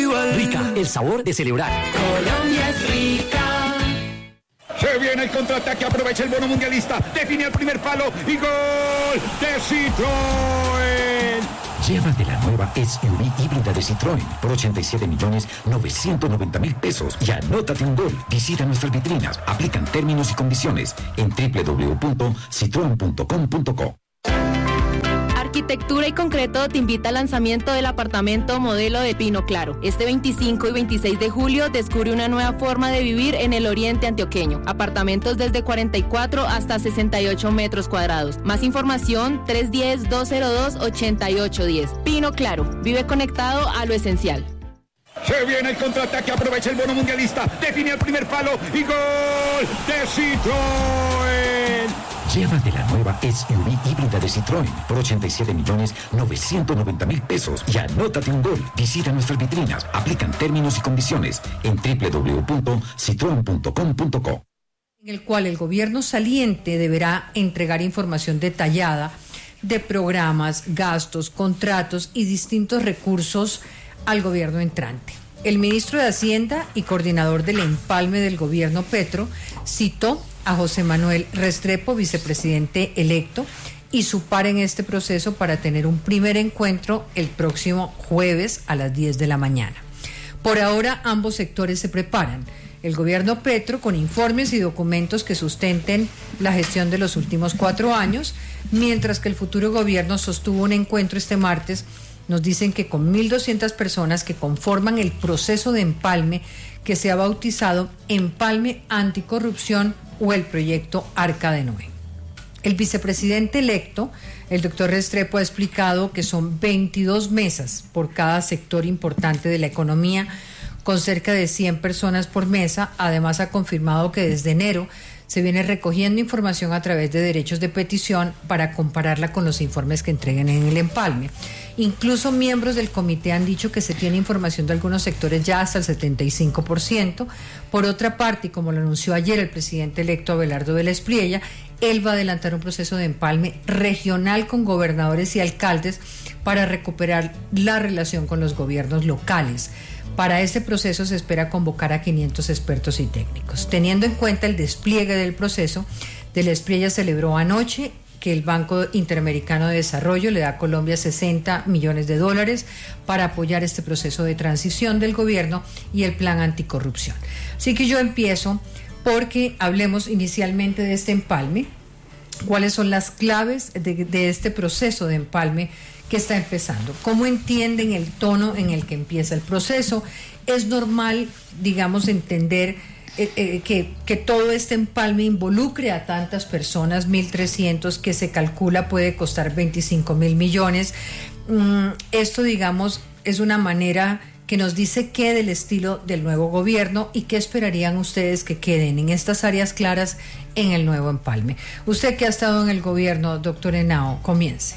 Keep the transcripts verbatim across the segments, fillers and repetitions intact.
igual. Rica, el sabor de celebrar. Colombia es rica. Se viene el contraataque, aprovecha el bono mundialista, define el primer palo y gol de Citroën. Llévate la nueva S U V híbrida de Citroën por ochenta y siete millones novecientos noventa mil pesos y anótate un gol. Visita nuestras vitrinas, aplican términos y condiciones en doble u doble u doble u punto citroen punto com punto co. Arquitectura y Concreto te invita al lanzamiento del apartamento modelo de Pino Claro. Este veinticinco y veintiséis de julio descubre una nueva forma de vivir en el oriente antioqueño. Apartamentos desde cuarenta y cuatro hasta sesenta y ocho metros cuadrados. Más información tres uno cero, dos cero dos, ocho ocho uno cero. Pino Claro, vive conectado a lo esencial. Se viene el contraataque, aprovecha el bono mundialista, define el primer palo y gol de Citroën. Llévate la nueva S U V híbrida de Citroën por ochenta y siete millones novecientos noventa mil pesos y anótate un gol. Visita nuestras vitrinas, aplican términos y condiciones en doble u doble u doble u punto citroen punto com punto co. En el cual el gobierno saliente deberá entregar información detallada de programas, gastos, contratos y distintos recursos al gobierno entrante. El ministro de Hacienda y coordinador del empalme del gobierno Petro citó a José Manuel Restrepo, vicepresidente electo, y su par en este proceso para tener un primer encuentro el próximo jueves a las diez de la mañana. Por ahora, ambos sectores se preparan. El gobierno Petro con informes y documentos que sustenten la gestión de los últimos cuatro años, mientras que el futuro gobierno sostuvo un encuentro este martes. Nos dicen que con mil doscientas personas que conforman el proceso de empalme que se ha bautizado Empalme Anticorrupción o el proyecto Arca de Noé. El vicepresidente electo, el doctor Restrepo, ha explicado que son veintidós mesas por cada sector importante de la economía, con cerca de cien personas por mesa. Además, ha confirmado que desde enero se viene recogiendo información a través de derechos de petición para compararla con los informes que entreguen en el empalme. Incluso miembros del comité han dicho que se tiene información de algunos sectores ya hasta el setenta y cinco por ciento. Por otra parte, y como lo anunció ayer el presidente electo Abelardo de la Espriella, él va a adelantar un proceso de empalme regional con gobernadores y alcaldes para recuperar la relación con los gobiernos locales. Para este proceso se espera convocar a quinientos expertos y técnicos. Teniendo en cuenta el despliegue del proceso, de la Espriella celebró anoche que el Banco Interamericano de Desarrollo le da a Colombia sesenta millones de dólares para apoyar este proceso de transición del gobierno y el plan anticorrupción. Así que yo empiezo porque hablemos inicialmente de este empalme, cuáles son las claves de, de este proceso de empalme que está empezando. ¿Cómo entienden el tono en el que empieza el proceso? Es normal, digamos, entender eh, eh, que, que todo este empalme involucre a tantas personas, mil trescientos, que se calcula puede costar veinticinco mil millones. Mm, esto, digamos, es una manera que nos dice qué del estilo del nuevo gobierno y qué esperarían ustedes que queden en estas áreas claras en el nuevo empalme. Usted que ha estado en el gobierno, doctor Henao, comience.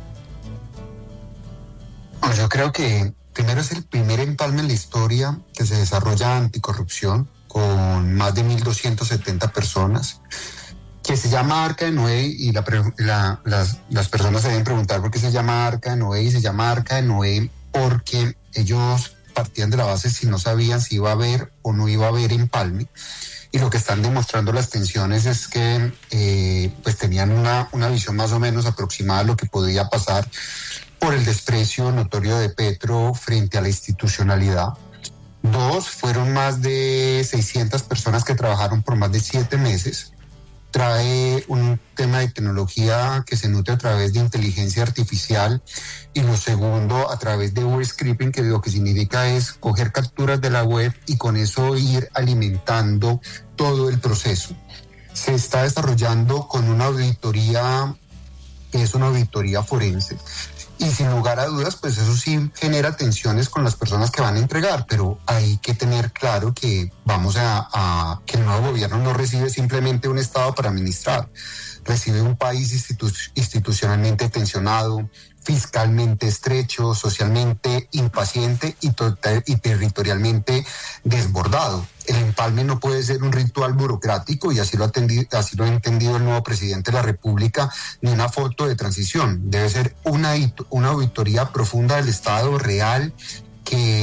Yo creo que primero es el primer empalme en la historia que se desarrolla anticorrupción con más de mil doscientas setenta personas, que se llama Arca de Noé, y la, la, las, las personas se deben preguntar por qué se llama Arca de Noé, y se llama Arca de Noé porque ellos partían de la base si no sabían si iba a haber o no iba a haber empalme, y lo que están demostrando las tensiones es que eh, pues tenían una, una visión más o menos aproximada de lo que podía pasar por el desprecio notorio de Petro frente a la institucionalidad. Dos, fueron más de seiscientas personas que trabajaron por más de siete meses. Trae un tema de tecnología que se nutre a través de inteligencia artificial, y lo segundo, a través de web scraping, que lo que significa es coger capturas de la web y con eso ir alimentando todo el proceso. Se está desarrollando con una auditoría que es una auditoría forense. Y sin lugar a dudas, pues eso sí genera tensiones con las personas que van a entregar, pero hay que tener claro que vamos a, a que el nuevo gobierno no recibe simplemente un Estado para administrar, recibe un país institu- institucionalmente tensionado, fiscalmente estrecho, socialmente impaciente y, total, y territorialmente desbordado. El empalme no puede ser un ritual burocrático, y así lo, atendi, así lo ha entendido el nuevo presidente de la República, ni una foto de transición. Debe ser una, una auditoría profunda del Estado real, que quede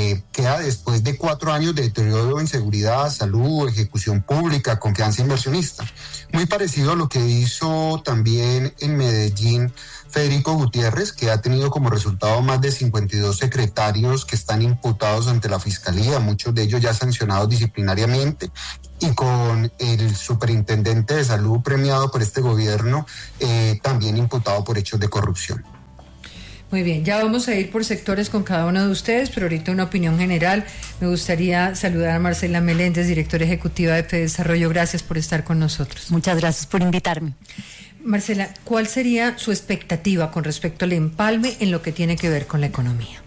llega después de cuatro años de deterioro en seguridad, salud, ejecución pública, confianza inversionista. Muy parecido a lo que hizo también en Medellín Federico Gutiérrez, que ha tenido como resultado más de cincuenta y dos secretarios que están imputados ante la Fiscalía, muchos de ellos ya sancionados disciplinariamente, y con el superintendente de salud premiado por este gobierno, eh, también imputado por hechos de corrupción. Muy bien, ya vamos a ir por sectores con cada uno de ustedes, pero ahorita una opinión general. Me gustaría saludar a Marcela Meléndez, directora ejecutiva de FEDesarrollo. Gracias por estar con nosotros. Muchas gracias por invitarme. Marcela, ¿cuál sería su expectativa con respecto al empalme en lo que tiene que ver con la economía?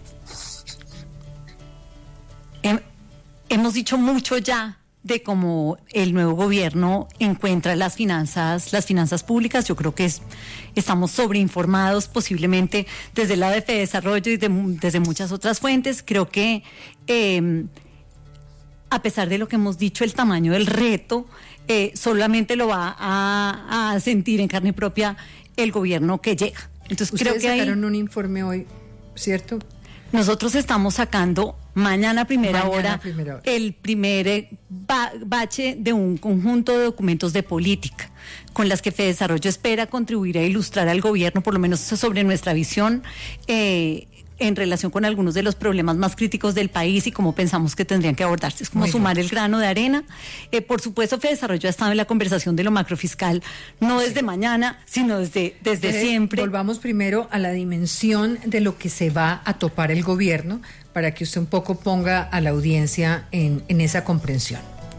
Hem- hemos dicho mucho ya de cómo el nuevo gobierno encuentra las finanzas, las finanzas públicas. Yo creo que es, estamos sobreinformados posiblemente desde el lado de FEDesarrollo y de, desde muchas otras fuentes. Creo que eh, a pesar de lo que hemos dicho, el tamaño del reto eh, solamente lo va a, a sentir en carne propia el gobierno que llega. Entonces Ustedes creo que sacaron hay, un informe hoy, ¿cierto? nosotros estamos sacando mañana a primera, Mañana hora, a primera hora el primer eh, ba- bache de un conjunto de documentos de política con las que FEDesarrollo espera contribuir a ilustrar al gobierno, por lo menos sobre nuestra visión eh, en relación con algunos de los problemas más críticos del país y cómo pensamos que tendrían que abordarse. Es como Muy sumar bien. el grano de arena. Eh, por supuesto, FEDesarrollo ha estado en la conversación de lo macrofiscal, no desde mañana, sino desde, desde Entonces, siempre. Volvamos primero a la dimensión de lo que se va a topar el gobierno para que usted un poco ponga a la audiencia en, en esa comprensión.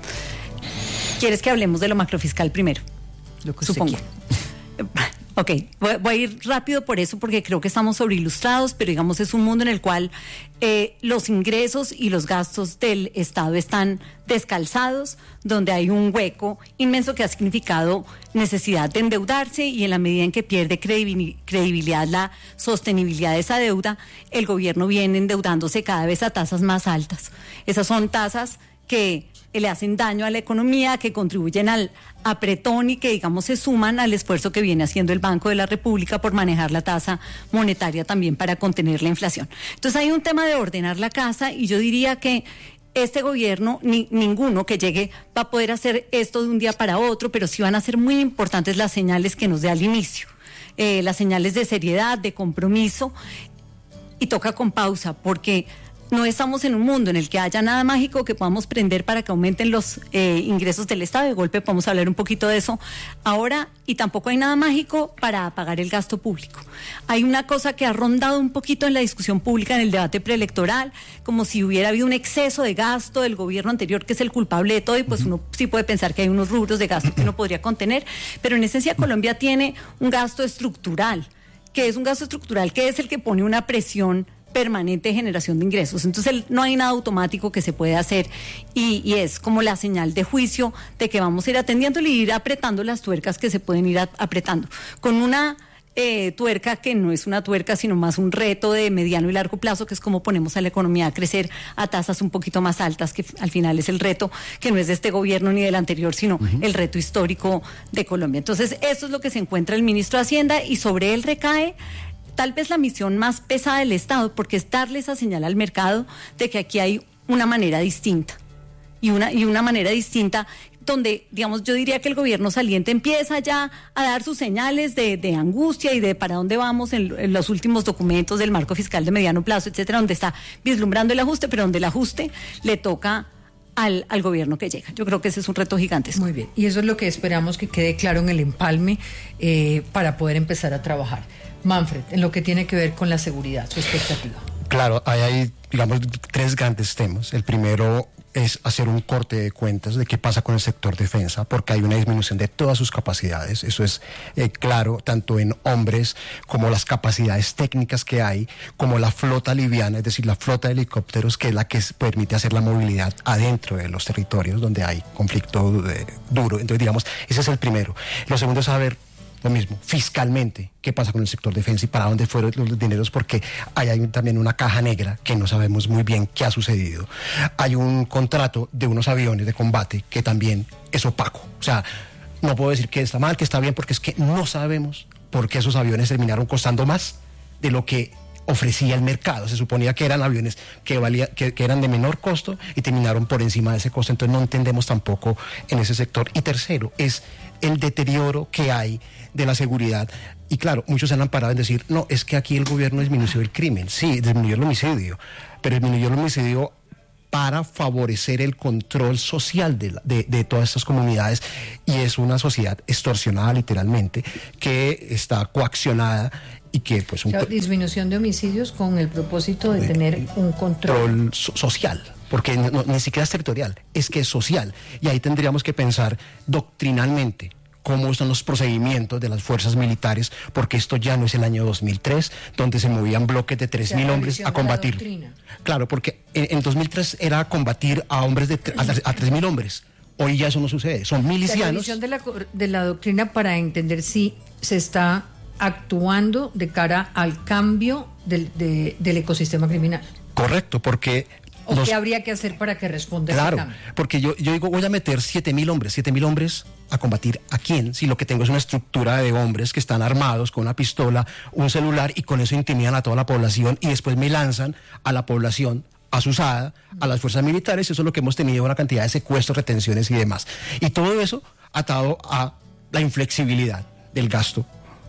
¿Quieres que hablemos de lo macrofiscal primero? Lo que usted Supongo. quiera. Ok, voy, voy a ir rápido por eso porque creo que estamos sobreilustrados, pero digamos es un mundo en el cual eh, los ingresos y los gastos del Estado están descalzados, donde hay un hueco inmenso que ha significado necesidad de endeudarse y en la medida en que pierde credibil- credibilidad la sostenibilidad de esa deuda, el gobierno viene endeudándose cada vez a tasas más altas. Esas son tasas que le hacen daño a la economía, que contribuyen al apretón y que, digamos, se suman al esfuerzo que viene haciendo el Banco de la República por manejar la tasa monetaria también para contener la inflación. Entonces hay un tema de ordenar la casa y yo diría que este gobierno, ni, ninguno que llegue va a poder hacer esto de un día para otro, pero sí van a ser muy importantes las señales que nos dé al inicio, eh, las señales de seriedad, de compromiso, y toca con pausa, porque no estamos en un mundo en el que haya nada mágico que podamos prender para que aumenten los eh, ingresos del Estado. De golpe podemos hablar un poquito de eso ahora, y tampoco hay nada mágico para pagar el gasto público. Hay una cosa que ha rondado un poquito en la discusión pública, en el debate preelectoral, como si hubiera habido un exceso de gasto del gobierno anterior que es el culpable de todo, y pues uno sí puede pensar que hay unos rubros de gasto que uno podría contener, pero en esencia Colombia tiene un gasto estructural, que es un gasto estructural que es el que pone una presión permanente de generación de ingresos. Entonces el, no hay nada automático que se puede hacer y, y es como la señal de juicio de que vamos a ir atendiéndole y ir apretando las tuercas que se pueden ir a, apretando. Con una eh, tuerca que no es una tuerca, sino más un reto de mediano y largo plazo, que es cómo ponemos a la economía a crecer a tasas un poquito más altas, que al final es el reto que no es de este gobierno ni del anterior, sino uh-huh. el reto histórico de Colombia. Entonces esto es lo que se encuentra el ministro de Hacienda y sobre él recae tal vez la misión más pesada del Estado, porque es darle esa señal al mercado de que aquí hay una manera distinta y una, y una manera distinta donde, digamos, yo diría que el gobierno saliente empieza ya a dar sus señales de, de angustia y de para dónde vamos en, en los últimos documentos del marco fiscal de mediano plazo, etcétera, donde está vislumbrando el ajuste, pero donde el ajuste le toca al, al gobierno que llega. Yo creo que ese es un reto gigantesco. Muy bien, y eso es lo que esperamos que quede claro en el empalme eh, para poder empezar a trabajar. Manfred, en lo que tiene que ver con la seguridad, su expectativa. Claro, hay, hay, digamos, tres grandes temas. El primero es hacer un corte de cuentas de qué pasa con el sector defensa, porque hay una disminución de todas sus capacidades. Eso es eh, claro, tanto en hombres como las capacidades técnicas que hay, como la flota liviana, es decir, la flota de helicópteros, que es la que permite hacer la movilidad adentro de los territorios donde hay conflicto eh, duro. Entonces, digamos, ese es el primero. Lo segundo es saber lo mismo, fiscalmente, qué pasa con el sector defensa y para dónde fueron los dineros, porque hay, hay también una caja negra que no sabemos muy bien qué ha sucedido. Hay un contrato de unos aviones de combate que también es opaco. O sea, no puedo decir que está mal, que está bien, porque es que no sabemos por qué esos aviones terminaron costando más de lo que ofrecía el mercado. Se suponía que eran aviones que, valía, que, que eran de menor costo y terminaron por encima de ese costo. Entonces no entendemos tampoco en ese sector. Y tercero, es el deterioro que hay de la seguridad. Y claro, muchos se han amparado en decir, no, es que aquí el gobierno disminuyó el crimen. Sí, disminuyó el homicidio, pero disminuyó el homicidio para favorecer el control social de, la, de, de todas estas comunidades, y es una sociedad extorsionada literalmente, que está coaccionada y que pues... Un, o sea, disminución de homicidios con el propósito de, de tener un control, control so- social, porque no, ni siquiera es territorial, es que es social, y ahí tendríamos que pensar doctrinalmente cómo están los procedimientos de las fuerzas militares, porque esto ya no es el año dos mil tres, donde se movían bloques de tres mil hombres a combatir. Claro, porque en, en dos mil tres era combatir a hombres de a, a tres mil hombres. Hoy ya eso no sucede, son milicianos. La revisión de la, de la doctrina para entender si se está actuando de cara al cambio del, de, del ecosistema criminal. Correcto, porque... ¿O los, qué habría que hacer para que responda claro, ese cambio? Porque yo, yo digo, voy a meter siete mil hombres, siete mil hombres a combatir ¿a quién? Si lo que tengo es una estructura de hombres que están armados con una pistola, un celular, y con eso intimidan a toda la población, y después me lanzan a la población asusada, a las fuerzas militares. Eso es lo que hemos tenido, una cantidad de secuestros, retenciones y demás. Y todo eso atado a la inflexibilidad del gasto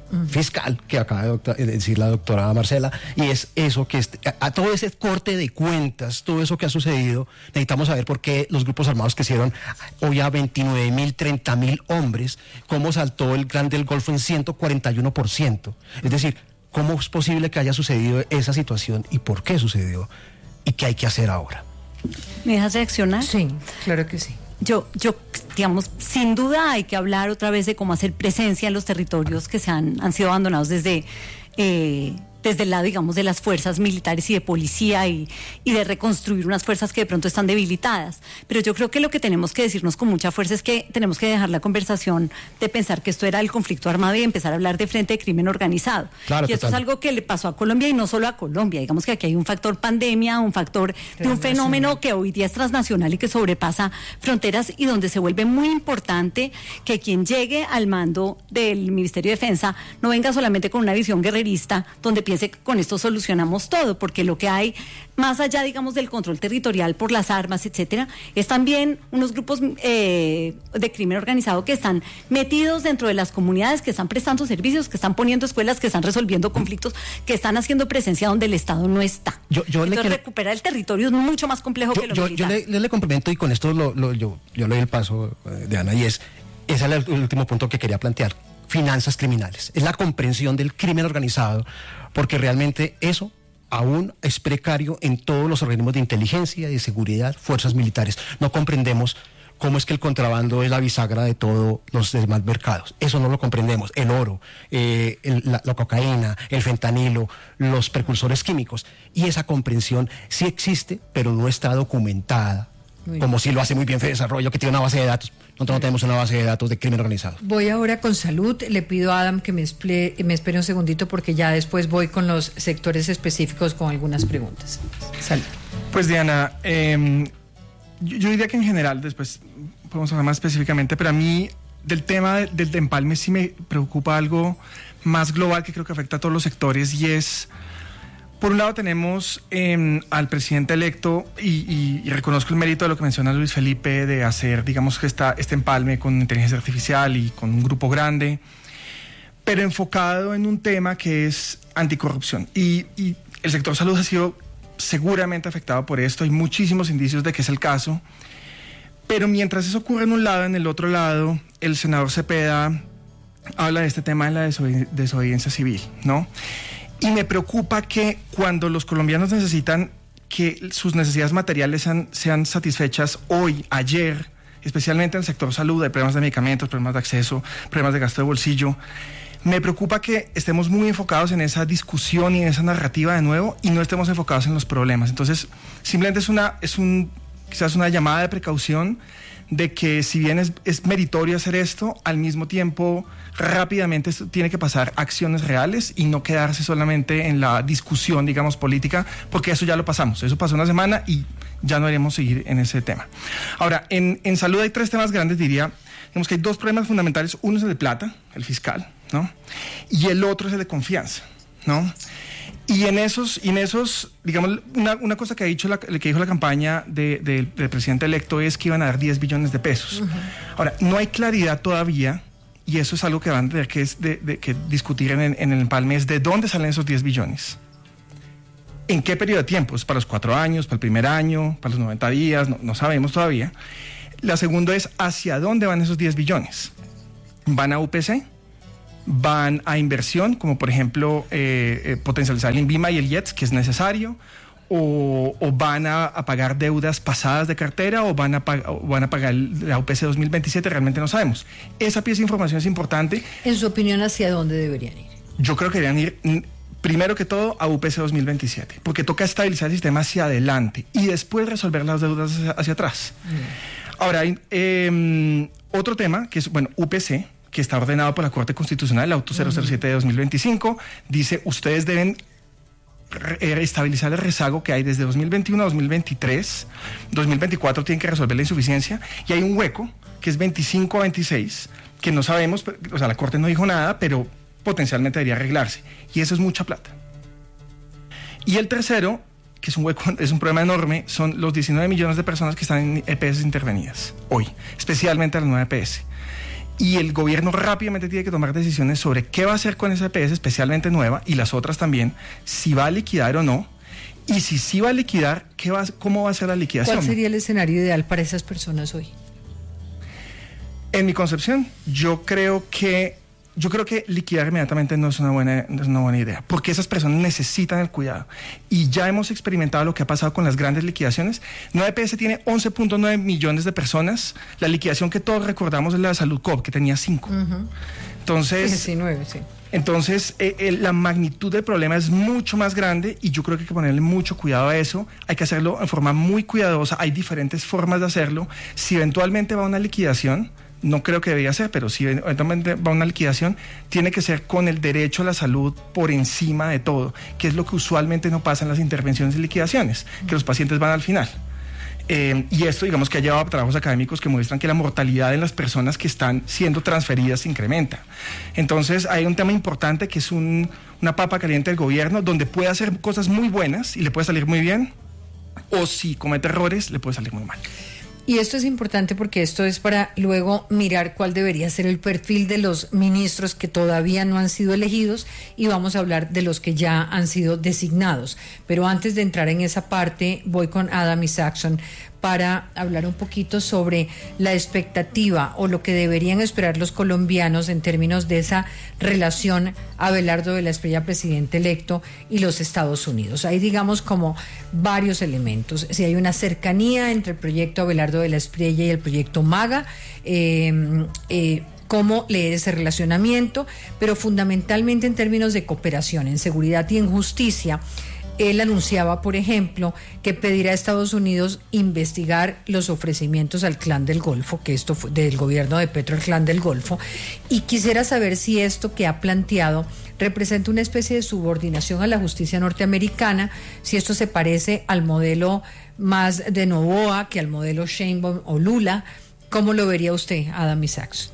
fiscal que acaba de, doctor, de decir la doctora Marcela, y es eso que es, a, a todo ese corte de cuentas, todo eso que ha sucedido, necesitamos saber por qué los grupos armados crecieron hoy a veintinueve mil, treinta mil hombres, cómo saltó el Gran del Golfo en ciento cuarenta y uno por ciento. Es decir, cómo es posible que haya sucedido esa situación y por qué sucedió y qué hay que hacer ahora. ¿Me dejas reaccionar? Sí, claro que sí. Yo, yo, digamos, sin duda hay que hablar otra vez de cómo hacer presencia en los territorios que se han, han sido abandonados desde, eh, desde el lado, digamos, de las fuerzas militares y de policía, y, y de reconstruir unas fuerzas que de pronto están debilitadas. Pero yo creo que lo que tenemos que decirnos con mucha fuerza es que tenemos que dejar la conversación de pensar que esto era el conflicto armado y empezar a hablar de frente de crimen organizado. Claro, y esto total. Es algo que le pasó a Colombia, y no solo a Colombia. Digamos que aquí hay un factor pandemia, un factor de un fenómeno que hoy día es transnacional y que sobrepasa fronteras, y donde se vuelve muy importante que quien llegue al mando del Ministerio de Defensa no venga solamente con una visión guerrerista donde piense que con esto solucionamos todo, porque lo que hay más allá, digamos, del control territorial por las armas, etcétera, es también unos grupos eh, de crimen organizado que están metidos dentro de las comunidades, que están prestando servicios, que están poniendo escuelas, que están resolviendo conflictos, que están haciendo presencia donde el Estado no está. Yo, yo Entonces le recuperar el territorio es mucho más complejo yo, que lo yo, militar. Yo le, le complemento, y con esto lo, lo, yo, yo le doy el paso de Ana, y es, ese es el último punto que quería plantear. Finanzas criminales, es la comprensión del crimen organizado, porque realmente eso aún es precario en todos los organismos de inteligencia, de seguridad, fuerzas militares. No comprendemos cómo es que el contrabando es la bisagra de todos los demás mercados. Eso no lo comprendemos. El oro, eh, el, la, la cocaína, el fentanilo, los precursores químicos. Y esa comprensión sí existe, pero no está documentada, como si lo hace muy bien FEDESarrollo, que tiene una base de datos. Nosotros no tenemos una base de datos de crimen organizado. Voy ahora con salud. Le pido a Adam que me, esple, me espere un segundito, porque ya después voy con los sectores específicos con algunas preguntas. Salud. Pues Diana, eh, yo, yo diría que en general, después podemos hablar más específicamente, pero a mí del tema de, del empalme sí me preocupa algo más global que creo que afecta a todos los sectores, y es... Por un lado tenemos eh, al presidente electo, y, y, y reconozco el mérito de lo que menciona Luis Felipe, de hacer, digamos, que esta, este empalme con inteligencia artificial y con un grupo grande, pero enfocado en un tema que es anticorrupción. Y, y el sector salud ha sido seguramente afectado por esto, hay muchísimos indicios de que es el caso, pero mientras eso ocurre en un lado, en el otro lado, el senador Cepeda habla de este tema de la desobedi- desobediencia civil, ¿no? Y me preocupa que cuando los colombianos necesitan que sus necesidades materiales sean, sean satisfechas hoy, ayer, especialmente en el sector salud, hay problemas de medicamentos, problemas de acceso, problemas de gasto de bolsillo, me preocupa que estemos muy enfocados en esa discusión y en esa narrativa de nuevo, y no estemos enfocados en los problemas. Entonces, simplemente es una, es un, quizás una llamada de precaución de que, si bien es, es meritorio hacer esto, al mismo tiempo rápidamente esto tiene que pasar a acciones reales y no quedarse solamente en la discusión, digamos, política, porque eso ya lo pasamos, eso pasó una semana y ya no haremos seguir en ese tema. Ahora, en, en salud hay tres temas grandes, diría. Digamos que hay dos problemas fundamentales. Uno es el de plata, el fiscal, ¿no? Y el otro es el de confianza, ¿no? Y en esos, y en esos digamos, una, una cosa que, ha dicho la, que dijo la campaña de, de, del presidente electo es que iban a dar diez billones de pesos. Uh-huh. Ahora, no hay claridad todavía, y eso es algo que van a tener que, es de, de, que discutir en, en el empalme, es de dónde salen esos diez billones. ¿En qué periodo de tiempo? ¿Es para los cuatro años, para el primer año, para los noventa días? No, no sabemos todavía. La segunda es, ¿hacia dónde van esos diez billones? ¿Van a U P C? ¿Van a inversión, como por ejemplo eh, eh, potencializar el INVIMA y el IETS, que es necesario? ¿O, o van a, a pagar deudas pasadas de cartera? ¿O van a, o van a pagar la U P C dos mil veintisiete? Realmente no sabemos. Esa pieza de información es importante. En su opinión, ¿hacia dónde deberían ir? Yo creo que deberían ir... primero que todo, a U P C dos mil veintisiete, porque toca estabilizar el sistema hacia adelante y después resolver las deudas hacia, hacia atrás. Mm. Ahora, hay eh, otro tema, que es, bueno, U P C, que está ordenado por la Corte Constitucional, el auto cero cero siete de dos mil veinticinco, dice, ustedes deben re estabilizar el rezago que hay desde dos mil veintiuno a dos mil veintitrés, dos mil veinticuatro tienen que resolver la insuficiencia, y hay un hueco, que es veinticinco a veintiséis, que no sabemos, o sea, la Corte no dijo nada, pero potencialmente debería arreglarse, y eso es mucha plata. Y el tercero, que es un hueco, es un problema enorme, son los diecinueve millones de personas que están en E P S intervenidas hoy, especialmente las nueve E P S. Y el gobierno rápidamente tiene que tomar decisiones sobre qué va a hacer con esa E P S, especialmente nueva, y las otras también, si va a liquidar o no, y si sí va a liquidar, ¿qué va, cómo va a ser la liquidación? ¿Cuál sería el escenario ideal para esas personas hoy? En mi concepción, yo creo que Yo creo que liquidar inmediatamente no es una buena, no es una buena idea, porque esas personas necesitan el cuidado. Y ya hemos experimentado lo que ha pasado con las grandes liquidaciones. nueve E P S tiene once punto nueve millones de personas. La liquidación que todos recordamos es la de Salud Coop, que tenía cinco. Uh-huh. Entonces, diecinueve, sí. Entonces, eh, eh, la magnitud del problema es mucho más grande y yo creo que hay que ponerle mucho cuidado a eso. Hay que hacerlo en forma muy cuidadosa. Hay diferentes formas de hacerlo. Si eventualmente va a una liquidación, no creo que debería ser, pero si eventualmente va a una liquidación, tiene que ser con el derecho a la salud por encima de todo, que es lo que usualmente no pasa en las intervenciones y liquidaciones, que los pacientes van al final. Eh, y esto, digamos, que ha llevado a trabajos académicos que muestran que la mortalidad en las personas que están siendo transferidas se incrementa. Entonces, hay un tema importante que es un, una papa caliente del gobierno, donde puede hacer cosas muy buenas y le puede salir muy bien, o si comete errores, le puede salir muy mal. Y esto es importante porque esto es para luego mirar cuál debería ser el perfil de los ministros que todavía no han sido elegidos y vamos a hablar de los que ya han sido designados. Pero antes de entrar en esa parte, voy con Adam Isakson para hablar un poquito sobre la expectativa o lo que deberían esperar los colombianos en términos de esa relación Abelardo de la Espriella, presidente electo, y los Estados Unidos. Hay, digamos, como varios elementos. Si hay una cercanía entre el proyecto Abelardo de la Espriella y el proyecto MAGA, eh, eh, cómo leer ese relacionamiento, pero fundamentalmente en términos de cooperación, en seguridad y en justicia. Él anunciaba, por ejemplo, que pedirá a Estados Unidos investigar los ofrecimientos al Clan del Golfo, que esto fue del gobierno de Petro, el Clan del Golfo, y quisiera saber si esto que ha planteado representa una especie de subordinación a la justicia norteamericana, si esto se parece al modelo más de Noboa que al modelo Sheinbaum o Lula. ¿Cómo lo vería usted, Adam Isakson?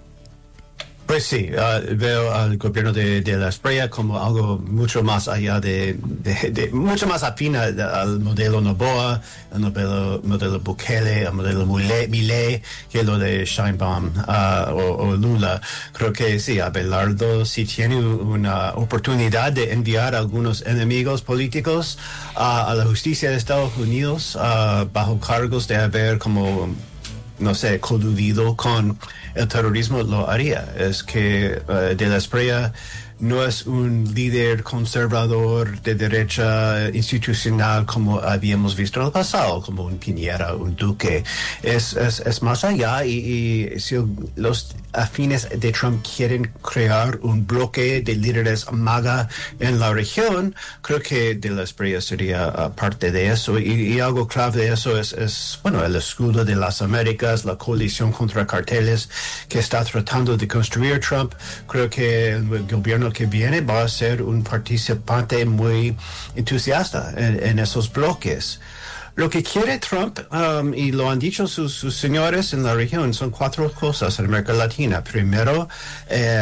Pues sí, uh, veo al gobierno de, de la Espriella como algo mucho más allá de, de, de mucho más afín al, al modelo Noboa, al modelo, modelo Bukele, al modelo Milei, que lo de Sheinbaum uh, o, o Lula. Creo que sí, Abelardo sí tiene una oportunidad de enviar a algunos enemigos políticos uh, a la justicia de Estados Unidos uh, bajo cargos de haber como, no sé, coludido con el terrorismo. Lo haría. Es que uh, de la Espriella no es un líder conservador de derecha institucional como habíamos visto en el pasado, como un Piñera, un Duque. Es, es, es más allá y, y si los afines de Trump quieren crear un bloque de líderes MAGA en la región, creo que de la Espriella sería uh, parte de eso. Y, y algo clave de eso es, es, bueno, el escudo de las Américas, la coalición contra carteles que está tratando de construir Trump. Creo que el gobierno que viene va a ser un participante muy entusiasta en, en esos bloques. Lo que quiere Trump, um, y lo han dicho sus, sus señores en la región, son cuatro cosas en América Latina. Primero, eh,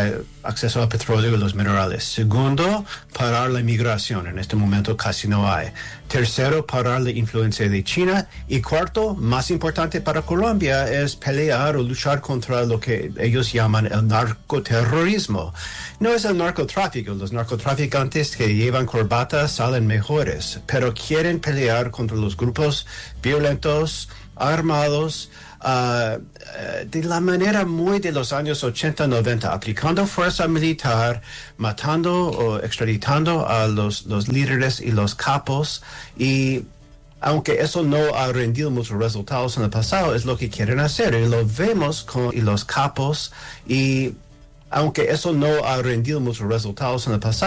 acceso al petróleo y los minerales. Segundo, parar la inmigración. En este momento casi no hay. Tercero, parar la influencia de China. Y cuarto, más importante para Colombia, es pelear o luchar contra lo que ellos llaman el narcoterrorismo. No es el narcotráfico. Los narcotraficantes que llevan corbatas salen mejores, pero quieren pelear contra los grupos violentos, armados, Uh, uh, de la manera muy de los años ochenta, noventa, aplicando fuerza militar, matando o extraditando a los, los líderes y los capos, y aunque eso no ha rendido muchos resultados en el pasado, es lo que quieren hacer, y lo vemos con y los capos, y aunque eso no ha rendido muchos resultados en el pasado,